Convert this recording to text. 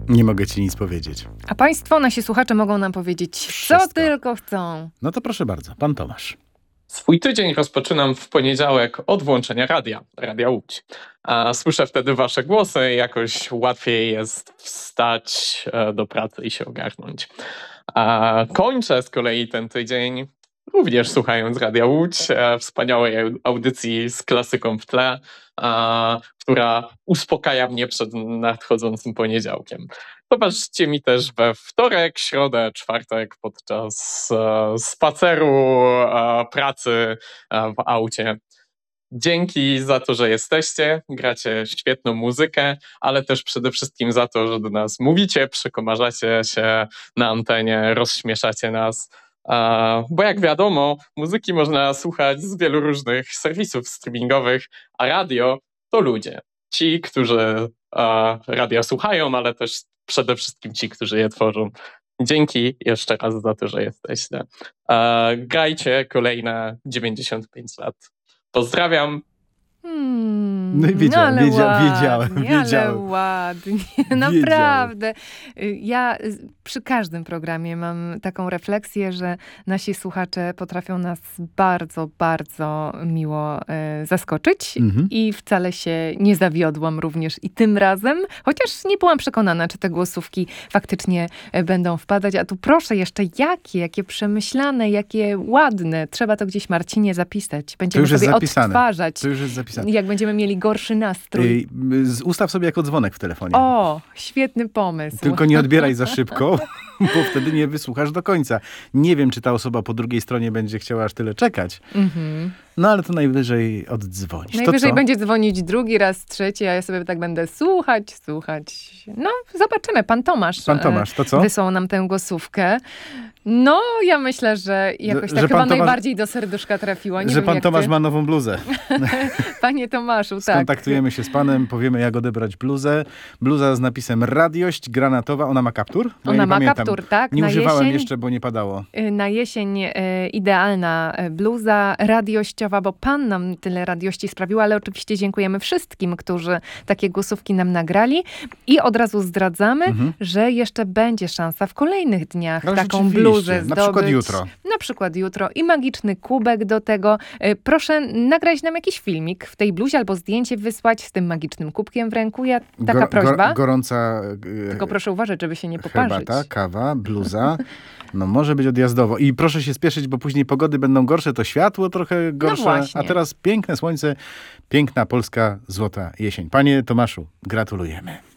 Nie mogę ci nic powiedzieć. A państwo, nasi słuchacze mogą nam powiedzieć, Wszystko. co tylko chcą. No to proszę bardzo, pan Tomasz. Swój tydzień rozpoczynam w poniedziałek od włączenia Radia Łódź. Słyszę wtedy wasze głosy, jakoś łatwiej jest wstać do pracy i się ogarnąć. Kończę z kolei ten tydzień również słuchając Radia Łódź, wspaniałej audycji z klasyką w tle, która uspokaja mnie przed nadchodzącym poniedziałkiem. Towarzyszcie mi też we wtorek, środę, czwartek podczas spaceru, pracy w aucie. Dzięki za to, że jesteście, gracie świetną muzykę, ale też przede wszystkim za to, że do nas mówicie, przekomarzacie się na antenie, rozśmieszacie nas. Bo jak wiadomo, muzyki można słuchać z wielu różnych serwisów streamingowych, a radio to ludzie. Ci, którzy radia słuchają, ale też przede wszystkim ci, którzy je tworzą. Dzięki jeszcze raz za to, że jesteście. Grajcie kolejne 95 lat. Pozdrawiam. No i wiedziałem. Ale ładnie, naprawdę. Ja przy każdym programie mam taką refleksję, że nasi słuchacze potrafią nas bardzo, bardzo miło zaskoczyć i wcale się nie zawiodłam również i tym razem, chociaż nie byłam przekonana, czy te głosówki faktycznie będą wpadać, a tu proszę jeszcze jakie przemyślane, jakie ładne. Trzeba to gdzieś, Marcinie, zapisać. Będziemy sobie odtwarzać. To już jest zapisane. Jak będziemy mieli gorszy nastrój. Ustaw sobie jako dzwonek w telefonie. O, świetny pomysł. Tylko nie odbieraj za szybko, bo wtedy nie wysłuchasz do końca. Nie wiem, czy ta osoba po drugiej stronie będzie chciała aż tyle czekać. No ale to najwyżej oddzwonisz. Najwyżej będzie dzwonić drugi raz, trzeci, a ja sobie tak będę słuchać. No, zobaczymy. Pan Tomasz, to co? Wysłał nam tę głosówkę. No, ja myślę, że jakoś tak chyba najbardziej do serduszka trafiła. Nie że wiem, pan Tomasz ma nową bluzę. Panie Tomaszu, tak. Skontaktujemy się z panem, powiemy, jak odebrać bluzę. Bluza z napisem Radiość, granatowa. Ona ma kaptur? Ona ma kaptur, tak. Nie używałem jeszcze, bo nie padało. Na jesień idealna bluza radiościowa, bo pan nam tyle radiości sprawił, ale oczywiście dziękujemy wszystkim, którzy takie głosówki nam nagrali i od razu zdradzamy, że jeszcze będzie szansa w kolejnych dniach taką bluzę zdobyć. Na przykład jutro. Na przykład jutro i magiczny kubek do tego. Proszę nagrać nam jakiś filmik w tej bluzie albo zdjęcie wysłać z tym magicznym kubkiem w ręku. Taka prośba. Gorąca tylko proszę uważać, żeby się nie poparzyć. Herbata, kawa, bluza. No może być odjazdowo. I proszę się spieszyć, bo później pogody będą gorsze, to światło trochę gorsze. No a teraz piękne słońce, piękna polska złota jesień. Panie Tomaszu, gratulujemy.